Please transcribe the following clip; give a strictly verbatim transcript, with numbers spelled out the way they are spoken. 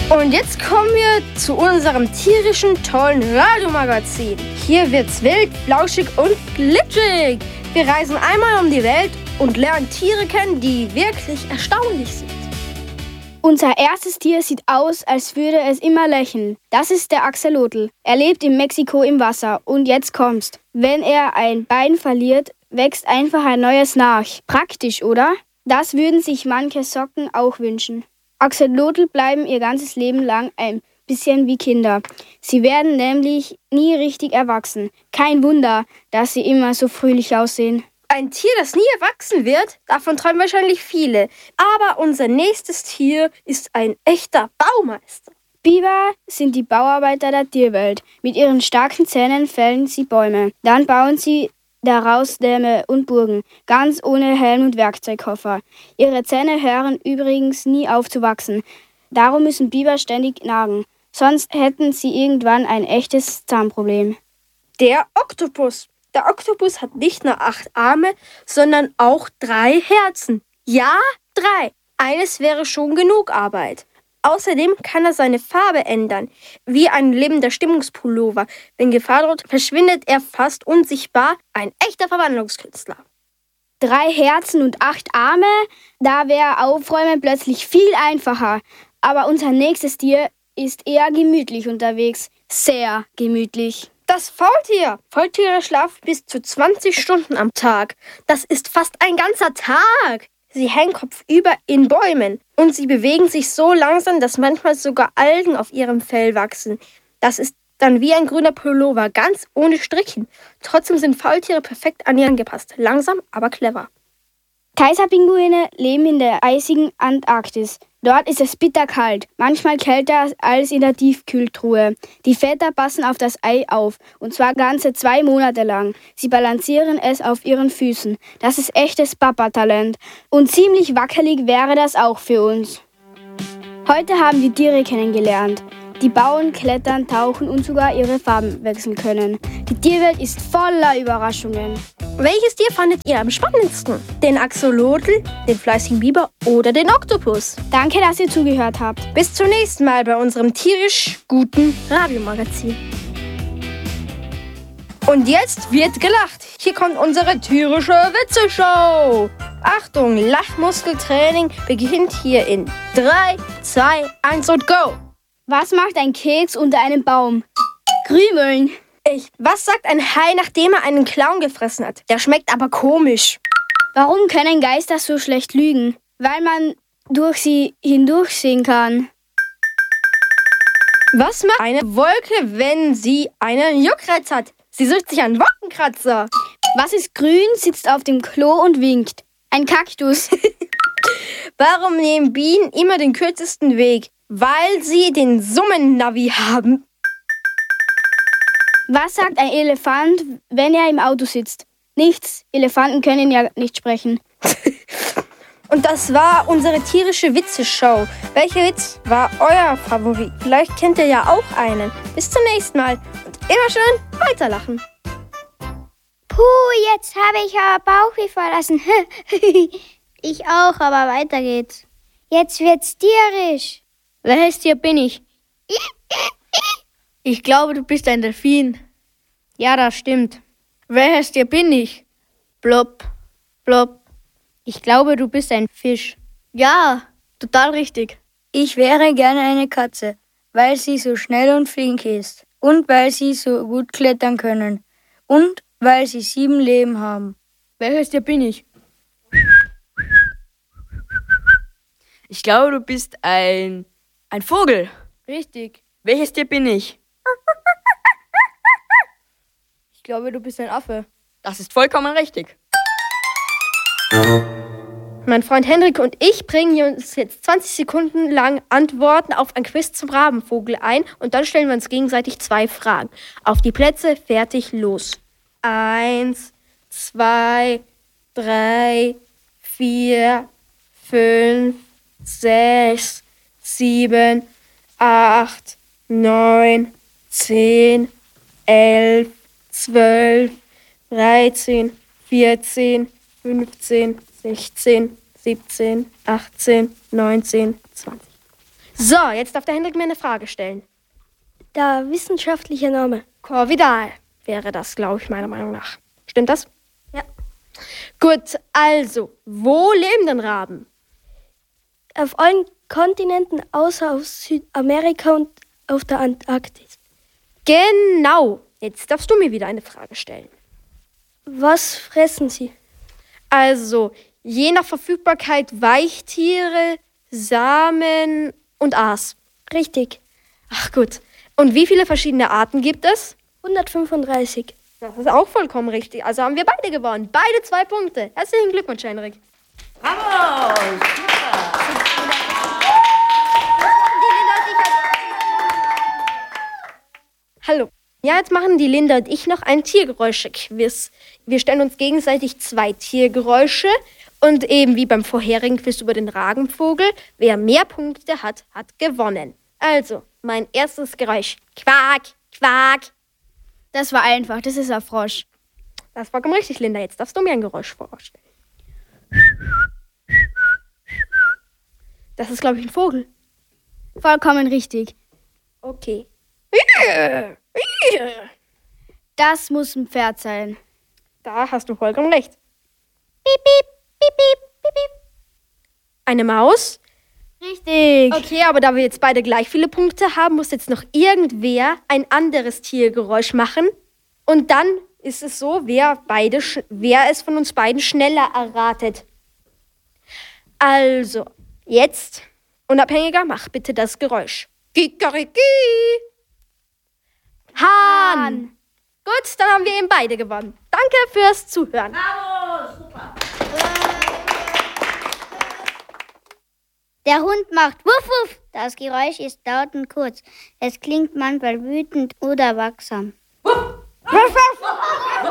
Und jetzt kommen wir zu unserem tierischen, tollen Radiomagazin. Hier wird's wild, flauschig und glitschig. Wir reisen einmal um die Welt und lernen Tiere kennen, die wirklich erstaunlich sind. Unser erstes Tier sieht aus, als würde es immer lächeln. Das ist der Axolotl. Er lebt in Mexiko im Wasser. Und jetzt kommt's. Wenn er ein Bein verliert, wächst einfach ein neues nach. Praktisch, oder? Das würden sich manche Socken auch wünschen. Axolotl bleiben ihr ganzes Leben lang ein bisschen wie Kinder. Sie werden nämlich nie richtig erwachsen. Kein Wunder, dass sie immer so fröhlich aussehen. Ein Tier, das nie erwachsen wird, davon träumen wahrscheinlich viele. Aber unser nächstes Tier ist ein echter Baumeister. Biber sind die Bauarbeiter der Tierwelt. Mit ihren starken Zähnen fällen sie Bäume. Dann bauen sie daraus Dämme und Burgen, ganz ohne Helm und Werkzeugkoffer. Ihre Zähne hören übrigens nie auf zu wachsen. Darum müssen Biber ständig nagen. Sonst hätten sie irgendwann ein echtes Zahnproblem. Der Oktopus. Der Oktopus hat nicht nur acht Arme, sondern auch drei Herzen. Ja, drei. Eines wäre schon genug Arbeit. Außerdem kann er seine Farbe ändern, wie ein lebender Stimmungspullover. Wenn Gefahr droht, verschwindet er fast unsichtbar. Ein echter Verwandlungskünstler. Drei Herzen und acht Arme, da wäre Aufräumen plötzlich viel einfacher. Aber unser nächstes Tier ist eher gemütlich unterwegs. Sehr gemütlich. Das Faultier. Faultiere schlafen bis zu zwanzig Stunden am Tag. Das ist fast ein ganzer Tag. Sie hängen kopfüber in Bäumen und sie bewegen sich so langsam, dass manchmal sogar Algen auf ihrem Fell wachsen. Das ist dann wie ein grüner Pullover, ganz ohne Strichen. Trotzdem sind Faultiere perfekt an ihr angepasst. Langsam, aber clever. Kaiserpinguine leben in der eisigen Antarktis. Dort ist es bitterkalt, manchmal kälter als in der Tiefkühltruhe. Die Väter passen auf das Ei auf, und zwar ganze zwei Monate lang. Sie balancieren es auf ihren Füßen. Das ist echtes Papatalent. Und ziemlich wackelig wäre das auch für uns. Heute haben wir Tiere kennengelernt, die bauen, klettern, tauchen und sogar ihre Farben wechseln können. Die Tierwelt ist voller Überraschungen. Welches Tier fandet ihr am spannendsten? Den Axolotl, den fleißigen Biber oder den Oktopus? Danke, dass ihr zugehört habt. Bis zum nächsten Mal bei unserem tierisch guten Radiomagazin. Und jetzt wird gelacht. Hier kommt unsere tierische Witzeshow. Achtung, Lachmuskeltraining beginnt hier in drei, zwei, eins und go. Was macht ein Keks unter einem Baum? Krümeln. Ich. Was sagt ein Hai, nachdem er einen Clown gefressen hat? Der schmeckt aber komisch. Warum können Geister so schlecht lügen? Weil man durch sie hindurchsehen kann. Was macht eine Wolke, wenn sie einen Juckreiz hat? Sie sucht sich einen Wolkenkratzer. Was ist grün, sitzt auf dem Klo und winkt? Ein Kaktus. Warum nehmen Bienen immer den kürzesten Weg? Weil sie den Summen-Navi haben. Was sagt ein Elefant, wenn er im Auto sitzt? Nichts. Elefanten können ja nicht sprechen. Und das war unsere tierische Witzeshow. Welcher Witz war euer Favorit? Vielleicht kennt ihr ja auch einen. Bis zum nächsten Mal. Und immer schön weiterlachen. Puh, jetzt habe ich aber Bauchweh verlassen. Ich auch, aber weiter geht's. Jetzt wird's tierisch. Welches Tier bin ich? Ich glaube, du bist ein Delfin. Ja, das stimmt. Welches Tier bin ich? Blop, blop. Ich glaube, du bist ein Fisch. Ja, total richtig. Ich wäre gerne eine Katze, weil sie so schnell und flink ist. Und weil sie so gut klettern können. Und weil sie sieben Leben haben. Welches Tier bin ich? Ich glaube, du bist ein, ein Vogel. Richtig. Welches Tier bin ich? Ich glaube, du bist ein Affe. Das ist vollkommen richtig. Mein Freund Hendrik und ich bringen uns jetzt zwanzig Sekunden lang Antworten auf ein Quiz zum Rabenvogel ein und dann stellen wir uns gegenseitig zwei Fragen. Auf die Plätze, fertig, los. Eins, zwei, drei, vier, fünf, sechs, sieben, acht, neun, zehn, elf, zwölf, dreizehn, vierzehn, fünfzehn, sechzehn, siebzehn, achtzehn, neunzehn, zwanzig. So, jetzt darf der Hendrik mir eine Frage stellen. Der wissenschaftliche Name. Corvidal wäre das, glaube ich, meiner Meinung nach. Stimmt das? Ja. Gut, also, wo leben denn Raben? Auf allen Kontinenten außer auf Südamerika und auf der Antarktis. Genau. Jetzt darfst du mir wieder eine Frage stellen. Was fressen sie? Also, je nach Verfügbarkeit Weichtiere, Samen und Aas. Richtig. Ach gut. Und wie viele verschiedene Arten gibt es? hundertfünfunddreißig. Das ist auch vollkommen richtig. Also haben wir beide gewonnen. Beide zwei Punkte. Herzlichen Glückwunsch, Henrik. Bravo! Hallo. Ja, jetzt machen die Linda und ich noch ein Tiergeräusche-Quiz. Wir stellen uns gegenseitig zwei Tiergeräusche und eben wie beim vorherigen Quiz über den Rabenvogel, wer mehr Punkte hat, hat gewonnen. Also, mein erstes Geräusch. Quack, quack. Das war einfach, das ist ein Frosch. Das war vollkommen richtig, Linda. Jetzt darfst du mir ein Geräusch vorstellen. Das ist, glaube ich, ein Vogel. Vollkommen richtig. Okay. Das muss ein Pferd sein. Da hast du vollkommen recht. Piep, piep, piep, piep, piep, piep. Eine Maus? Richtig. Okay, aber da wir jetzt beide gleich viele Punkte haben, muss jetzt noch irgendwer ein anderes Tiergeräusch machen. Und dann ist es so, wer, beide, sch- wer es von uns beiden schneller erratet. Also, jetzt, Unabhängiger, mach bitte das Geräusch. Kikeriki. Hahn. Gut, dann haben wir eben beide gewonnen. Danke fürs Zuhören. Bravo, super. Der Hund macht Wuff, Wuff. Das Geräusch ist laut und kurz. Es klingt manchmal wütend oder wachsam. Wuff, wuff, wuff.